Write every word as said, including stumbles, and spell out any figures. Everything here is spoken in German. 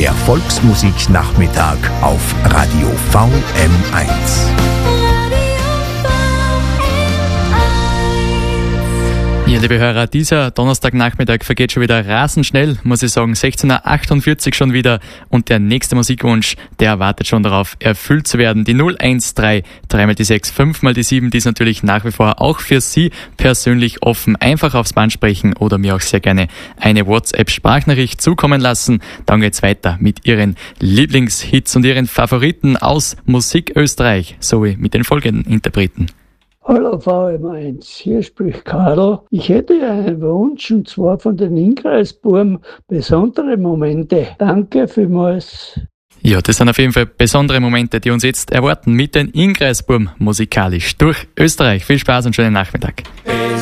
Der Volksmusiknachmittag auf Radio V M eins. Ja, liebe Hörer, dieser Donnerstagnachmittag vergeht schon wieder rasend schnell, muss ich sagen. sechzehn Uhr achtundvierzig schon wieder und der nächste Musikwunsch, der wartet schon darauf, erfüllt zu werden. Die null eins drei, drei mal die sechs, fünf mal die sieben, die ist natürlich nach wie vor auch für Sie persönlich offen. Einfach aufs Band sprechen oder mir auch sehr gerne eine WhatsApp-Sprachnachricht zukommen lassen. Dann geht's weiter mit Ihren Lieblingshits und Ihren Favoriten aus Musik Österreich, sowie mit den folgenden Interpreten. Hallo V M eins, hier spricht Karl. Ich hätte einen Wunsch, und zwar von den Inkreisbuben besondere Momente. Danke vielmals. Ja, das sind auf jeden Fall besondere Momente, die uns jetzt erwarten mit den Inkreisbuben musikalisch durch Österreich. Viel Spaß und schönen Nachmittag.